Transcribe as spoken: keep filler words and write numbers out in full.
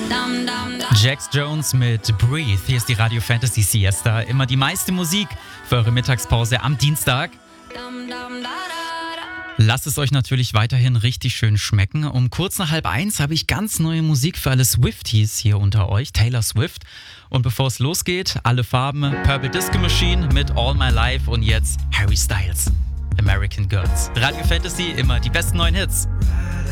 Jax Jones mit Breathe. Hier ist die Radio Fantasy Siesta. Immer die meiste Musik für eure Mittagspause am Dienstag. Lasst es euch natürlich weiterhin richtig schön schmecken. Um kurz nach halb eins habe ich ganz neue Musik für alle Swifties hier unter euch. Taylor Swift. Und bevor es losgeht, alle Farben. Purple Disco Machine mit All My Life und jetzt Harry Styles. American Girls. Radio Fantasy, immer die besten neuen Hits.